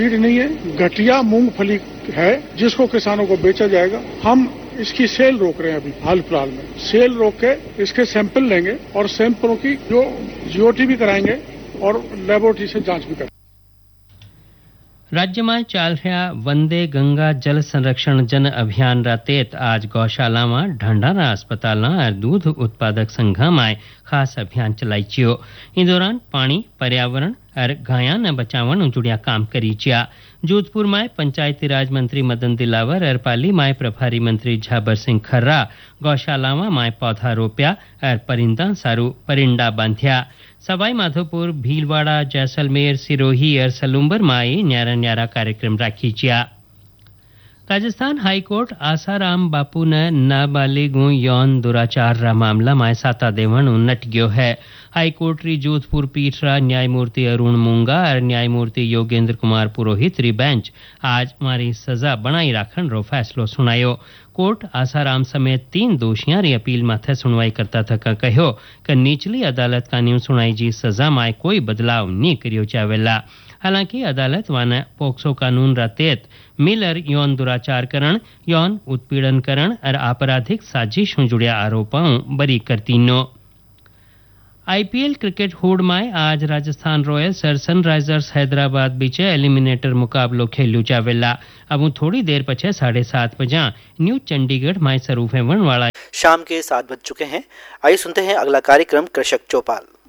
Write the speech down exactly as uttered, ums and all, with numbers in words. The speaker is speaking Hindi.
फीड नहीं है, घटिया मूंगफली है जिसको किसानों को बेचा जाएगा। हम इसकी सेल रोक रहे हैं अभी हाल फिलहाल में। सेल रोक के इसके सैंपल लेंगे और सैंपलों की जो जीओटी भी कराएंगे और लेबोरेटरी से जांच भी करेंगे। રાજ્યમાં ચાલ રહ્યા વંદે ગંગા જલ સંરક્ષણ જન અભિયાન રાતેત आज ગૌશાલામાં ઢંઢારા अस्पतालના दूध उत्पादक સંઘામાં ખાસ અભિયાન ચલાઈ छियो। इन दौरान पानी पर्यावरण और गायां ने बचावण जुड़िया काम करी छिया। जोधपुर में पंचायती राज मंत्री मदन दिलावर और पाली में प्रभारी मंत्री झाबर सिंह खर्रा गौशाला में पौधा रोप्या और परिंदा सारू परिंडा बांध्या। सवाई माधोपुर भीलवाड़ा जैसलमेर सिरोही और सलूम्बर में न्यारा न्यारा कार्यक्रम राखी छिया। राजस्थान हाईकोर्ट आसाराम बापू ने नाबालिगों यौन दुराचार रा मामला में साता देवणु नट गयो है। हाईकोर्ट री जोधपुर पीठ रा न्यायमूर्ति अरुण मूंगा और न्यायमूर्ति योगेंद्र कुमार पुरोहित री बेंच आज मारी सजा बनाई राखण रो फैसलो सुनायो। कोर्ट आसाराम समेत तीन दोषियां री अपील माथे सुनवाई करता थका कह्यो कि निचली अदालत कानी सुनाई जी सजा में कोई बदलाव नहीं कर्यो जावेला। हालांकि अदालत वाने पोक्सो कानून रा तहत मिलर यौन दुराचार करण, यौन उत्पीड़न करण और आपराधिक साजिश जुड़िया आरोपों बरी करती नो। आईपीएल क्रिकेट हुड में आज राजस्थान रॉयल्स और सनराइजर्स हैदराबाद बीचे एलिमिनेटर मुकाबलो खेलू जावेला। अब थोड़ी देर पछे साढ़े सात बजा न्यू चंडीगढ़ में शुरू होने वाला। शाम के सात बज चुके हैं। आइए सुनते हैं अगला कार्यक्रम कृषक चौपाल।